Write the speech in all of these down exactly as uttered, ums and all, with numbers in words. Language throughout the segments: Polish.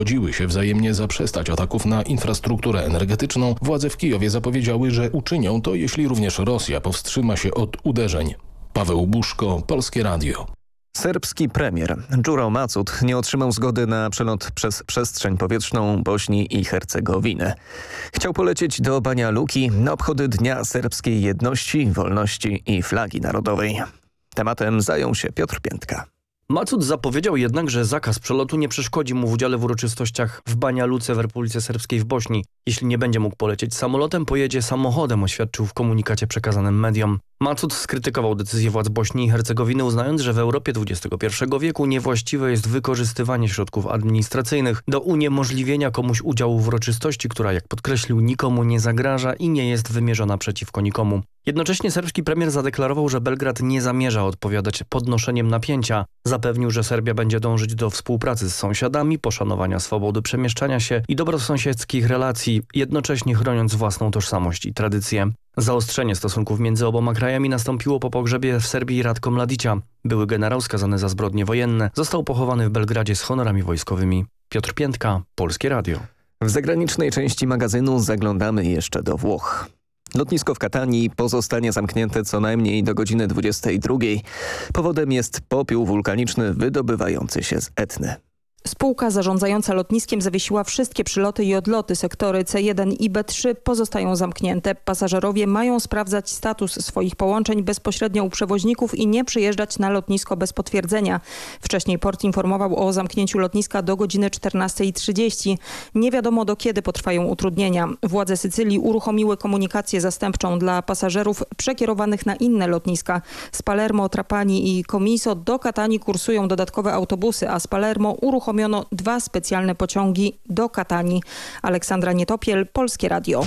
Zgodziły się wzajemnie zaprzestać ataków na infrastrukturę energetyczną. Władze w Kijowie zapowiedziały, że uczynią to, jeśli również Rosja powstrzyma się od uderzeń. Paweł Buszko, Polskie Radio. Serbski premier Đuro Macud nie otrzymał zgody na przelot przez przestrzeń powietrzną Bośni i Hercegowiny. Chciał polecieć do Banja Luki na obchody Dnia Serbskiej Jedności, Wolności i Flagi Narodowej. Tematem zajął się Piotr Piętka. Macud zapowiedział jednak, że zakaz przelotu nie przeszkodzi mu w udziale w uroczystościach w Banja Luce w Republice Serbskiej w Bośni. Jeśli nie będzie mógł polecieć samolotem, pojedzie samochodem, oświadczył w komunikacie przekazanym mediom. Macud skrytykował decyzję władz Bośni i Hercegowiny, uznając, że w Europie dwudziestego pierwszego wieku niewłaściwe jest wykorzystywanie środków administracyjnych do uniemożliwienia komuś udziału w uroczystości, która, jak podkreślił, nikomu nie zagraża i nie jest wymierzona przeciwko nikomu. Jednocześnie serbski premier zadeklarował, że Belgrad nie zamierza odpowiadać podnoszeniem napięcia. Zapewnił, że Serbia będzie dążyć do współpracy z sąsiadami, poszanowania swobody przemieszczania się i dobrosąsiedzkich relacji, jednocześnie chroniąc własną tożsamość i tradycje. Zaostrzenie stosunków między oboma krajami nastąpiło po pogrzebie w Serbii Ratko Mladicia. Były generał skazany za zbrodnie wojenne został pochowany w Belgradzie z honorami wojskowymi. Piotr Piętka, Polskie Radio. W zagranicznej części magazynu zaglądamy jeszcze do Włoch. Lotnisko w Katanii pozostanie zamknięte co najmniej do godziny dwudziestej drugiej. Powodem jest popiół wulkaniczny wydobywający się z Etny. Spółka zarządzająca lotniskiem zawiesiła wszystkie przyloty i odloty. Sektory C jeden i B trzy pozostają zamknięte. Pasażerowie mają sprawdzać status swoich połączeń bezpośrednio u przewoźników i nie przyjeżdżać na lotnisko bez potwierdzenia. Wcześniej port informował o zamknięciu lotniska do godziny czternastej trzydzieści. Nie wiadomo, do kiedy potrwają utrudnienia. Władze Sycylii uruchomiły komunikację zastępczą dla pasażerów przekierowanych na inne lotniska. Z Palermo, Trapani i Comiso do Katanii kursują dodatkowe autobusy, a z Palermo uruchomiono Uruchomiono dwa specjalne pociągi do Katanii. Aleksandra Nietopiel, Polskie Radio.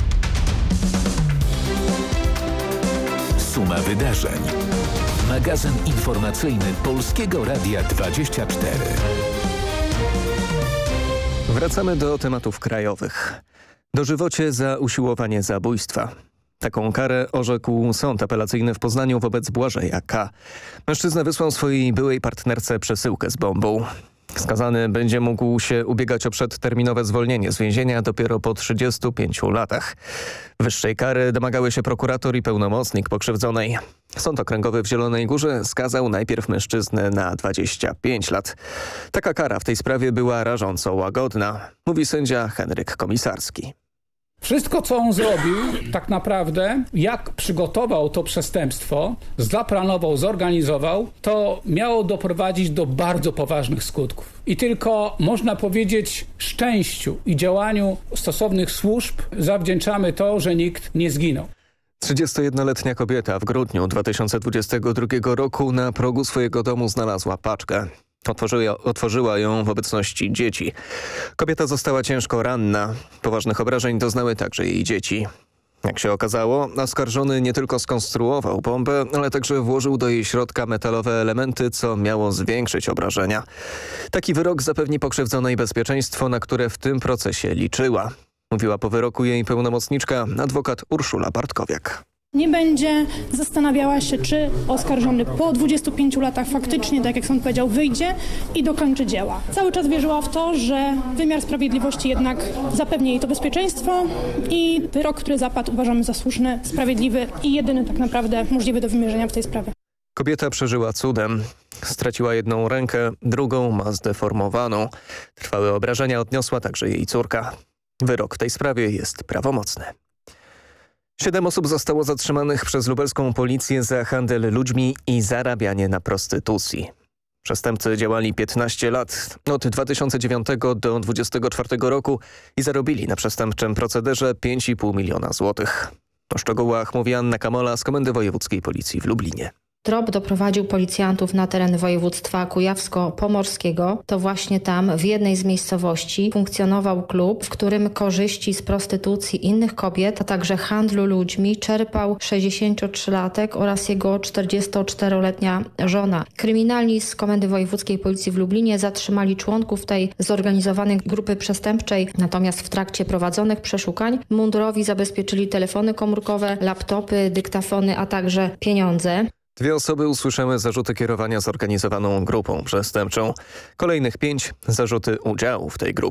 Suma wydarzeń. Magazyn informacyjny Polskiego Radia dwadzieścia cztery. Wracamy do tematów krajowych. Dożywocie za usiłowanie zabójstwa. Taką karę orzekł sąd apelacyjny w Poznaniu wobec Błażeja K. Mężczyzna wysłał swojej byłej partnerce przesyłkę z bombą. Skazany będzie mógł się ubiegać o przedterminowe zwolnienie z więzienia dopiero po trzydziestu pięciu latach. Wyższej kary domagały się prokurator i pełnomocnik pokrzywdzonej. Sąd Okręgowy w Zielonej Górze skazał najpierw mężczyznę na dwadzieścia pięć lat. Taka kara w tej sprawie była rażąco łagodna, mówi sędzia Henryk Komisarski. Wszystko, co on zrobił, tak naprawdę, jak przygotował to przestępstwo, zaplanował, zorganizował, to miało doprowadzić do bardzo poważnych skutków. I tylko, można powiedzieć, szczęściu i działaniu stosownych służb zawdzięczamy to, że nikt nie zginął. trzydziestojednoletnia kobieta w grudniu dwa tysiące dwudziestego drugiego roku na progu swojego domu znalazła paczkę. Otworzyła, otworzyła ją w obecności dzieci. Kobieta została ciężko ranna. Poważnych obrażeń doznały także jej dzieci. Jak się okazało, oskarżony nie tylko skonstruował bombę, ale także włożył do jej środka metalowe elementy, co miało zwiększyć obrażenia. Taki wyrok zapewni pokrzywdzonej bezpieczeństwo, na które w tym procesie liczyła. Mówiła po wyroku jej pełnomocniczka, adwokat Urszula Bartkowiak. Nie będzie zastanawiała się, czy oskarżony po dwudziestu pięciu latach faktycznie, tak jak sąd powiedział, wyjdzie i dokończy dzieła. Cały czas wierzyła w to, że wymiar sprawiedliwości jednak zapewni jej to bezpieczeństwo i wyrok, który zapadł, uważamy za słuszny, sprawiedliwy i jedyny tak naprawdę możliwy do wymierzenia w tej sprawie. Kobieta przeżyła cudem. Straciła jedną rękę, drugą ma zdeformowaną. Trwałe obrażenia odniosła także jej córka. Wyrok w tej sprawie jest prawomocny. Siedem osób zostało zatrzymanych przez lubelską policję za handel ludźmi i zarabianie na prostytucji. Przestępcy działali piętnaście lat, od dwa tysiące dziewiątego do dwudziestego czwartego roku i zarobili na przestępczym procederze pięć i pół miliona złotych. O szczegółach mówi Anna Kamola z Komendy Wojewódzkiej Policji w Lublinie. Trop doprowadził policjantów na teren województwa kujawsko-pomorskiego. To właśnie tam, w jednej z miejscowości, funkcjonował klub, w którym korzyści z prostytucji innych kobiet, a także handlu ludźmi czerpał sześćdziesięciotrzylatek oraz jego czterdziestoczteroletnia żona. Kryminalni z Komendy Wojewódzkiej Policji w Lublinie zatrzymali członków tej zorganizowanej grupy przestępczej. Natomiast w trakcie prowadzonych przeszukań mundurowi zabezpieczyli telefony komórkowe, laptopy, dyktafony, a także pieniądze. Dwie osoby usłyszały zarzuty kierowania zorganizowaną grupą przestępczą. Kolejnych pięć zarzuty udziału w tej grupie.